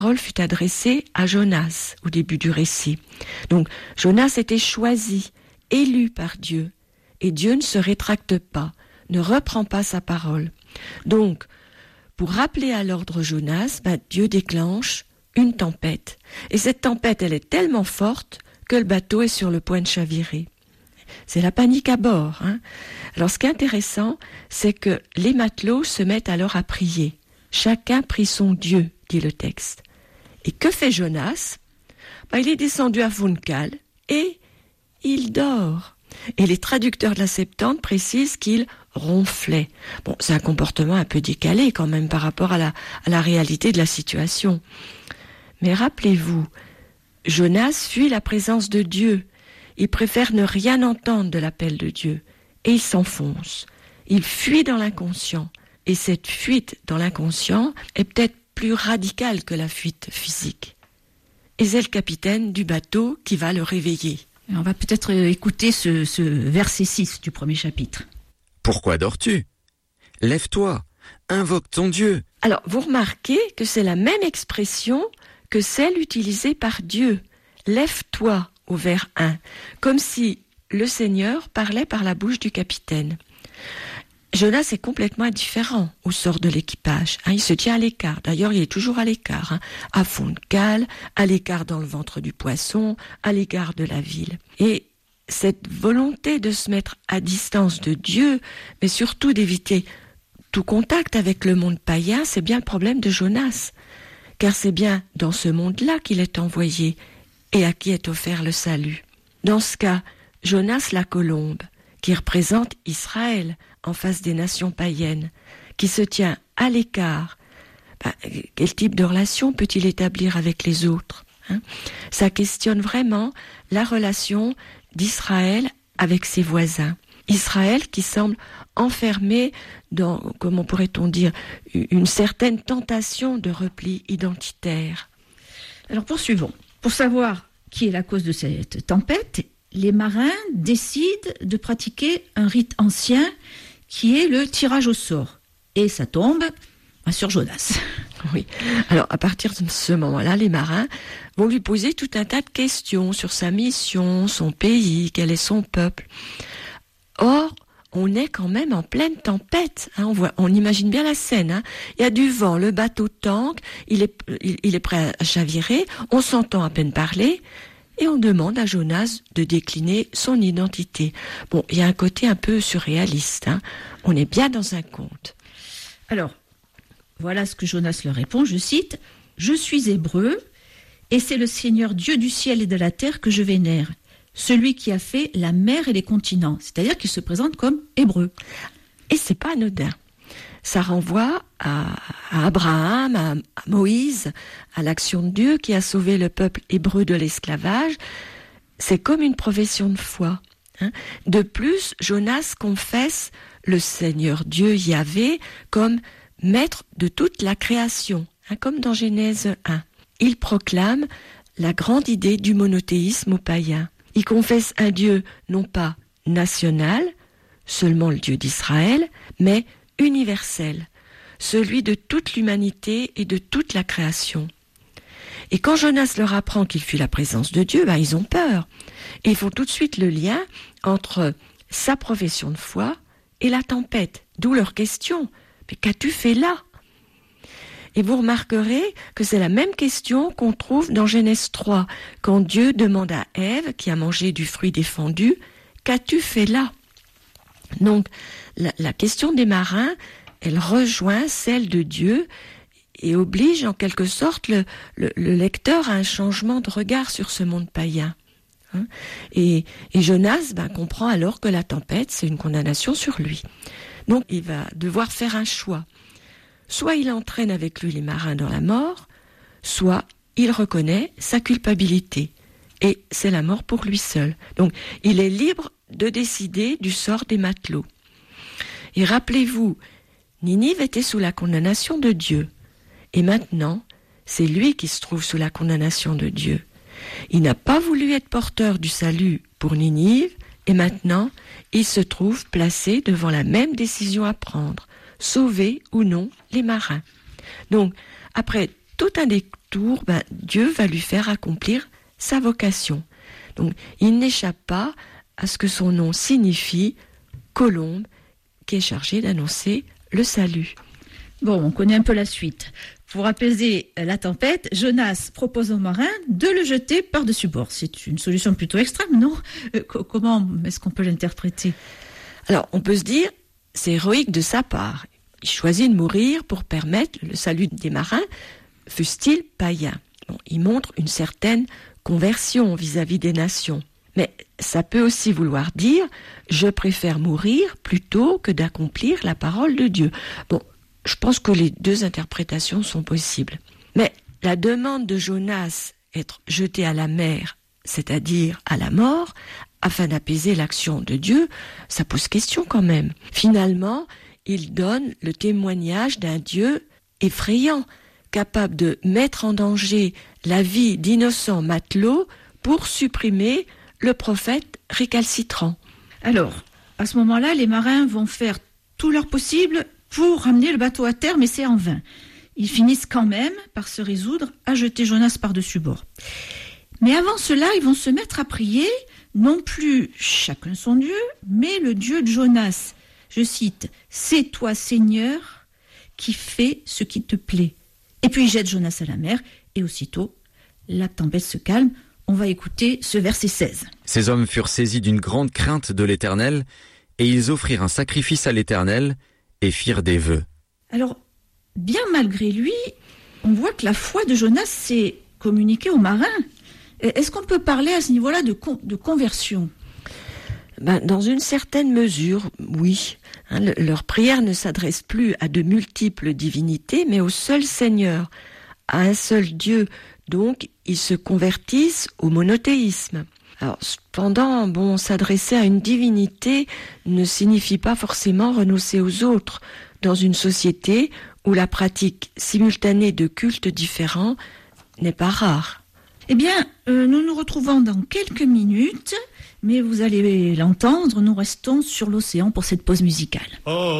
parole fut adressée à Jonas au début du récit. Donc Jonas était choisi, élu par Dieu, et Dieu ne se rétracte pas, ne reprend pas sa parole. Donc, pour rappeler à l'ordre Jonas, Dieu déclenche une tempête. Et cette tempête, elle est tellement forte que le bateau est sur le point de chavirer. C'est la panique à bord. Alors ce qui est intéressant, c'est que les matelots se mettent alors à prier. Chacun prie son Dieu, dit le texte. Et que fait Jonas ? Il est descendu à Funchal et il dort. Et les traducteurs de la Septante précisent qu'il ronflait. Bon, c'est un comportement un peu décalé quand même par rapport à la réalité de la situation. Mais rappelez-vous, Jonas fuit la présence de Dieu. Il préfère ne rien entendre de l'appel de Dieu. Et il s'enfonce. Il fuit dans l'inconscient. Et cette fuite dans l'inconscient est peut-être plus radicale que la fuite physique. Et c'est le capitaine du bateau qui va le réveiller. On va peut-être écouter ce verset 6 du premier chapitre. Pourquoi dors-tu ? Lève-toi, invoque ton Dieu. Alors, vous remarquez que c'est la même expression que celle utilisée par Dieu. Lève-toi au vers 1, comme si le Seigneur parlait par la bouche du capitaine. Jonas est complètement indifférent au sort de l'équipage. Il se tient à l'écart. D'ailleurs, il est toujours à l'écart. À Funchal, à l'écart dans le ventre du poisson, à l'écart de la ville. Et cette volonté de se mettre à distance de Dieu, mais surtout d'éviter tout contact avec le monde païen, c'est bien le problème de Jonas. Car c'est bien dans ce monde-là qu'il est envoyé et à qui est offert le salut. Dans ce cas, Jonas la colombe, qui représente Israël en face des nations païennes, qui se tient à l'écart. Quel type de relation peut-il établir avec les autres ? Ça questionne vraiment la relation d'Israël avec ses voisins. Israël qui semble enfermé dans, comment pourrait-on dire, une certaine tentation de repli identitaire. Alors poursuivons. Pour savoir qui est la cause de cette tempête, les marins décident de pratiquer un rite ancien qui est le tirage au sort. Et ça tombe sur Jonas. Oui. Alors, à partir de ce moment-là, les marins vont lui poser tout un tas de questions sur sa mission, son pays, quel est son peuple. Or, on est quand même en pleine tempête. On imagine bien la scène. Il y a du vent, le bateau tangue, il est prêt à chavirer, on s'entend à peine parler. Et on demande à Jonas de décliner son identité. Bon, il y a un côté un peu surréaliste. On est bien dans un conte. Alors, voilà ce que Jonas leur répond, je cite « Je suis hébreu, et c'est le Seigneur Dieu du ciel et de la terre que je vénère, celui qui a fait la mer et les continents. » C'est-à-dire qu'il se présente comme hébreu. Et c'est pas anodin. Ça renvoie à Abraham, à Moïse, à l'action de Dieu qui a sauvé le peuple hébreu de l'esclavage. C'est comme une profession de foi. De plus, Jonas confesse le Seigneur Dieu Yahvé comme maître de toute la création, comme dans Genèse 1. Il proclame la grande idée du monothéisme aux païens. Il confesse un Dieu non pas national, seulement le Dieu d'Israël, mais universel, celui de toute l'humanité et de toute la création. Et quand Jonas leur apprend qu'il fuit la présence de Dieu, ils ont peur. Et ils font tout de suite le lien entre sa profession de foi et la tempête, d'où leur question. Mais qu'as-tu fait là ? Et vous remarquerez que c'est la même question qu'on trouve dans Genèse 3, quand Dieu demande à Ève, qui a mangé du fruit défendu, « Qu'as-tu fait là ?» Donc, la question des marins, elle rejoint celle de Dieu et oblige en quelque sorte le lecteur à un changement de regard sur ce monde païen. Et Jonas comprend alors que la tempête, c'est une condamnation sur lui. Donc, il va devoir faire un choix. Soit il entraîne avec lui les marins dans la mort, soit il reconnaît sa culpabilité. Et c'est la mort pour lui seul. Donc, il est libre de décider du sort des matelots. Et rappelez-vous, Ninive était sous la condamnation de Dieu. Et maintenant, c'est lui qui se trouve sous la condamnation de Dieu. Il n'a pas voulu être porteur du salut pour Ninive, et maintenant, il se trouve placé devant la même décision à prendre, sauver ou non les marins. Donc, après tout un détour, Dieu va lui faire accomplir sa vocation. Donc, il n'échappe pas à ce que son nom signifie colombe, qui est chargée d'annoncer le salut. Bon, on connaît un peu la suite. Pour apaiser la tempête, Jonas propose aux marins de le jeter par-dessus bord. C'est une solution plutôt extrême, non ? Comment est-ce qu'on peut l'interpréter ? Alors, on peut se dire, c'est héroïque de sa part. Il choisit de mourir pour permettre le salut des marins, fussent-ils païens. Bon, il montre une certaine conversion vis-à-vis des nations. Mais ça peut aussi vouloir dire « je préfère mourir plutôt que d'accomplir la parole de Dieu ». Bon, je pense que les deux interprétations sont possibles. Mais la demande de Jonas, être jeté à la mer, c'est-à-dire à la mort, afin d'apaiser l'action de Dieu, ça pose question quand même. Finalement, il donne le témoignage d'un Dieu effrayant, capable de mettre en danger la vie d'innocents matelots pour supprimer le prophète récalcitrant. Alors, à ce moment-là, les marins vont faire tout leur possible pour ramener le bateau à terre, mais c'est en vain. Ils finissent quand même par se résoudre à jeter Jonas par-dessus bord. Mais avant cela, ils vont se mettre à prier, non plus chacun son Dieu, mais le Dieu de Jonas. Je cite, « C'est toi, Seigneur, qui fais ce qui te plaît. » Et puis ils jettent Jonas à la mer, et aussitôt, la tempête se calme. On va écouter ce verset 16. Ces hommes furent saisis d'une grande crainte de l'Éternel, et ils offrirent un sacrifice à l'Éternel, et firent des vœux. Alors, bien malgré lui, on voit que la foi de Jonas s'est communiquée aux marins. Est-ce qu'on peut parler à ce niveau-là de conversion ? Dans une certaine mesure, oui. Leur prière ne s'adresse plus à de multiples divinités, mais au seul Seigneur, à un seul Dieu. Donc, ils se convertissent au monothéisme. Alors, cependant, s'adresser à une divinité ne signifie pas forcément renoncer aux autres, dans une société où la pratique simultanée de cultes différents n'est pas rare. Eh bien, nous nous retrouvons dans quelques minutes, mais vous allez l'entendre, nous restons sur l'océan pour cette pause musicale.